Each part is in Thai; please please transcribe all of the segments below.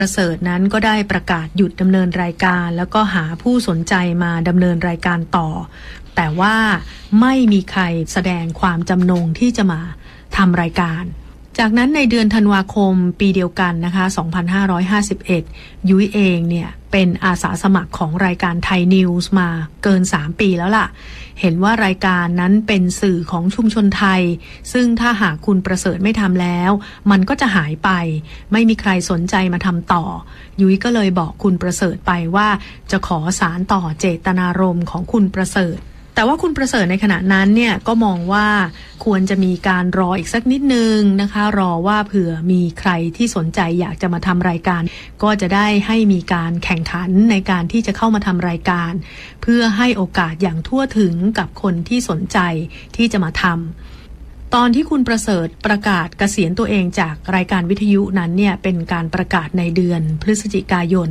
ประเสริฐนั้นก็ได้ประกาศหยุดดำเนินรายการแล้วก็หาผู้สนใจมาดำเนินรายการต่อแต่ว่าไม่มีใครแสดงความจำนงที่จะมาทำรายการจากนั้นในเดือนธันวาคมปีเดียวกันนะคะ2551ยุ้ยเองเนี่ยเป็นอาสาสมัครของรายการไทยนิวส์มาเกิน3ปีแล้วล่ะเห็นว่ารายการนั้นเป็นสื่อของชุมชนไทยซึ่งถ้าหากคุณประเสริฐไม่ทำแล้วมันก็จะหายไปไม่มีใครสนใจมาทำต่อยุ้ยก็เลยบอกคุณประเสริฐไปว่าจะขอสานต่อเจตนารมณ์ของคุณประเสริฐแต่ว่าคุณประเสริฐในขณะนั้นเนี่ยก็มองว่าควรจะมีการรออีกสักนิดนึงนะคะรอว่าเผื่อมีใครที่สนใจอยากจะมาทำรายการก็จะได้ให้มีการแข่งขันในการที่จะเข้ามาทำรายการเพื่อให้โอกาสอย่างทั่วถึงกับคนที่สนใจที่จะมาทำตอนที่คุณประเสริฐประกาศเกษียณตัวเองจากรายการวิทยุนั้นเนี่ยเป็นการประกาศในเดือนพฤศจิกายน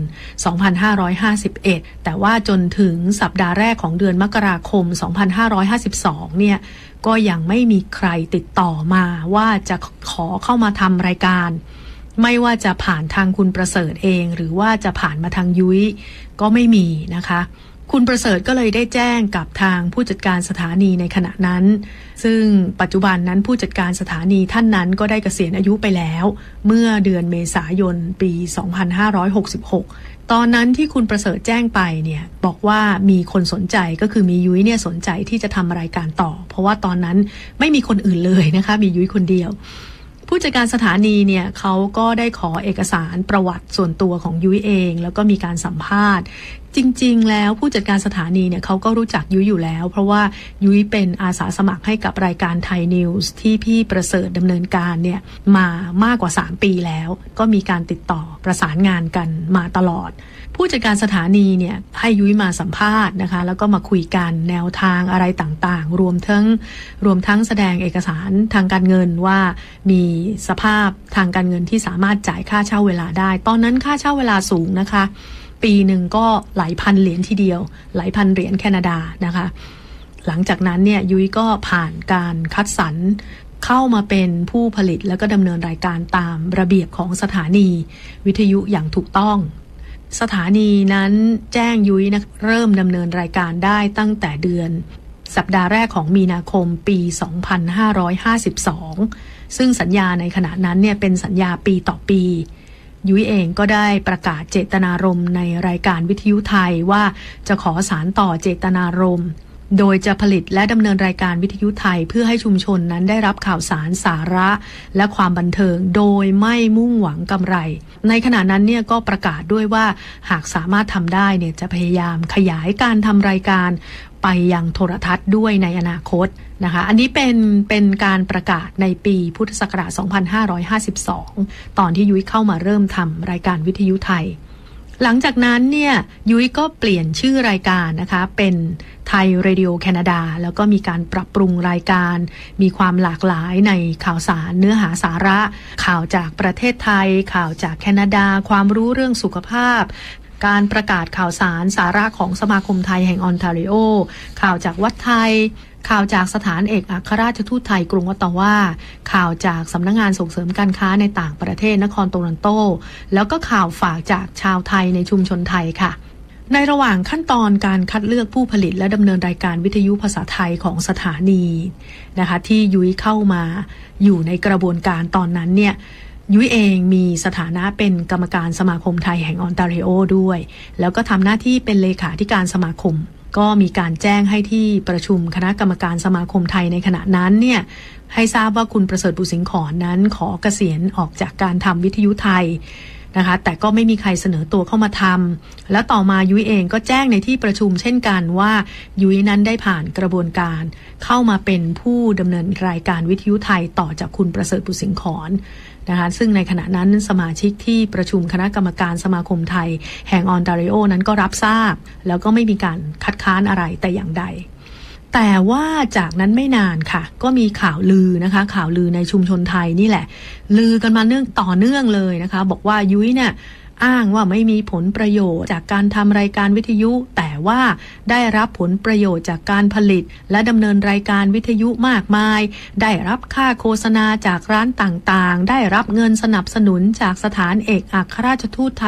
2551แต่ว่าจนถึงสัปดาห์แรกของเดือนมกราคม2552เนี่ยก็ยังไม่มีใครติดต่อมาว่าจะขอเข้ามาทำรายการไม่ว่าจะผ่านทางคุณประเสริฐเองหรือว่าจะผ่านมาทางยุ้ยก็ไม่มีนะคะคุณประเสริฐก็เลยได้แจ้งกับทางผู้จัดการสถานีในขณะนั้นซึ่งปัจจุบันนั้นผู้จัดการสถานีท่านนั้นก็ได้เกษียณอายุไปแล้วเมื่อเดือนเมษายนปี2566ตอนนั้นที่คุณประเสริฐแจ้งไปเนี่ยบอกว่ามีคนสนใจก็คือมียุ้ยเนี่ยสนใจที่จะทำรายการต่อเพราะว่าตอนนั้นไม่มีคนอื่นเลยนะคะมียุ้ยคนเดียวผู้จัดการสถานีเนี่ยเขาก็ได้ขอเอกสารประวัติส่วนตัวของยุ้ยเองแล้วก็มีการสัมภาษณ์จริงๆแล้วผู้จัดการสถานีเนี่ยเขาก็รู้จักยุ้ยอยู่แล้วเพราะว่ายุ้ยเป็นอาสาสมัครให้กับรายการไทยนิวส์ที่พี่ประเสริฐดำเนินการเนี่ยมามากกว่า3ปีแล้วก็มีการติดต่อประสานงานกันมาตลอดผู้จัดการสถานีเนี่ยให้ยุ้ยมาสัมภาษณ์นะคะแล้วก็มาคุยกันแนวทางอะไรต่างๆรวมทั้งแสดงเอกสารทางการเงินว่ามีสภาพทางการเงินที่สามารถจ่ายค่าเช่าเวลาได้ตอนนั้นค่าเช่าเวลาสูงนะคะปีหนึ่งก็หลายพันเหรียญทีเดียวหลายพันเหรียญแคนาดานะคะหลังจากนั้นเนี่ยยุ้ยก็ผ่านการคัดสรรเข้ามาเป็นผู้ผลิตแล้วก็ดำเนินรายการตามระเบียบของสถานีวิทยุอย่างถูกต้องสถานีนั้นแจ้งยุ้ยนะเริ่มดำเนินรายการได้ตั้งแต่เดือนสัปดาห์แรกของมีนาคมปี2552ซึ่งสัญญาในขณะนั้นเนี่ยเป็นสัญญาปีต่อปียุ้ยเองก็ได้ประกาศเจตนารมณ์ในรายการวิทยุไทยว่าจะขอสานต่อเจตนารมณ์โดยจะผลิตและดำเนินรายการวิทยุไทยเพื่อให้ชุมชนนั้นได้รับข่าวสารสาระและความบันเทิงโดยไม่มุ่งหวังกำไรในขณะนั้นเนี่ยก็ประกาศด้วยว่าหากสามารถทำได้เนี่ยจะพยายามขยายการทำรายการไปยังโทรทัศน์ด้วยในอนาคตนะคะอันนี้เป็นการประกาศในปีพุทธศักราช2552ตอนที่ยุ้ยเข้ามาเริ่มทำรายการวิทยุไทยหลังจากนั้นเนี่ยยุ้ยก็เปลี่ยนชื่อรายการนะคะเป็นไทยเรดิโอแคนาดาแล้วก็มีการปรับปรุงรายการมีความหลากหลายในข่าวสารเนื้อหาสาระข่าวจากประเทศไทยข่าวจากแคนาดาความรู้เรื่องสุขภาพการประกาศข่าวสารสาระของสมาคมไทยแห่งออนทาริโอข่าวจากวัดไทยข่าวจากสถานเอกอัครราชทูตไทยกรุงออตตาวาข่าวจากสำนักงานส่งเสริมการค้าในต่างประเทศนครโตรอนโตแล้วก็ข่าวฝากจากชาวไทยในชุมชนไทยค่ะในระหว่างขั้นตอนการคัดเลือกผู้ผลิตและดำเนินรายการวิทยุภาษาไทยของสถานีนะคะที่ยุ้ยเข้ามาอยู่ในกระบวนการตอนนั้นเนี่ยยุ้ยเองมีสถานะเป็นกรรมการสมาคมไทยแห่งออนทาริโอด้วยแล้วก็ทำหน้าที่เป็นเลขาธิการสมาคมก็มีการแจ้งให้ที่ประชุมคณะกรรมการสมาคมไทยในขณะนั้นเนี่ยให้ทราบว่าคุณประเสริฐ บุสิงขรนั้นขอเกษียณออกจากการทำวิทยุไทยนะคะแต่ก็ไม่มีใครเสนอตัวเข้ามาทำและต่อมายุ้ยเองก็แจ้งในที่ประชุมเช่นกันว่ายุ้ยนั้นได้ผ่านกระบวนการเข้ามาเป็นผู้ดำเนินรายการวิทยุไทยต่อจากคุณประเสริฐ บุสิงขรนะคะซึ่งในขณะนั้นสมาชิกที่ประชุมคณะกรรมการสมาคมไทยแห่งออนทาริโอนั้นก็รับทราบแล้วก็ไม่มีการคัดค้านอะไรแต่อย่างใดแต่ว่าจากนั้นไม่นานค่ะก็มีข่าวลือนะคะข่าวลือในชุมชนไทยนี่แหละลือกันมาต่อเนื่องเลยนะคะบอกว่ายุ้ยเนี่ยอ้างว่าไม่มีผลประโยชน์จากการทำรายการวิทยุแต่ว่าได้รับผลประโยชน์จากการผลิตและดำเนินรายการวิทยุมากมายได้รับค่าโฆษณาจากร้านต่างๆได้รับเงินสนับสนุนจากสถานเอกอัครราชทูตไทย